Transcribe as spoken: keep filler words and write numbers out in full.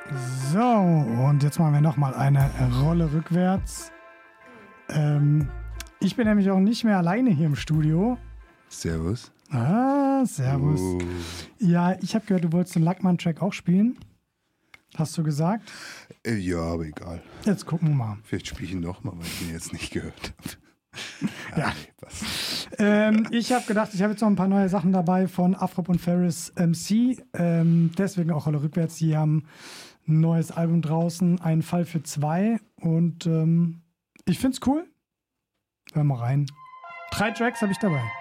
So, und jetzt machen wir nochmal eine Rolle rückwärts. Ähm, ich bin nämlich auch nicht mehr alleine hier im Studio. Servus. Ah, servus. Oh. Ja, ich habe gehört, du wolltest den Lackmann-Track auch spielen. Hast du gesagt? Äh, ja, aber egal. Jetzt gucken wir mal. Vielleicht spiele ich ihn nochmal, weil ich ihn jetzt nicht gehört habe. Ja. Ah, nee, was? Ähm, ich habe gedacht, ich habe jetzt noch ein paar neue Sachen dabei von Afrop und Ferris M C. Ähm, deswegen auch Rolle rückwärts. Die haben ein neues Album draußen, Ein Fall für zwei. Und ähm, ich find's cool. Hör mal rein. Drei Tracks habe ich dabei.